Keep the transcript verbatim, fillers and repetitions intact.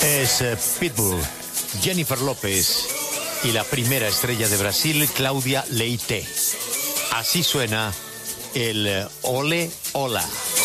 Es eh, Pitbull, Jennifer López y la primera estrella de Brasil, Cláudia Leite. Así suena el eh, Ole Ola.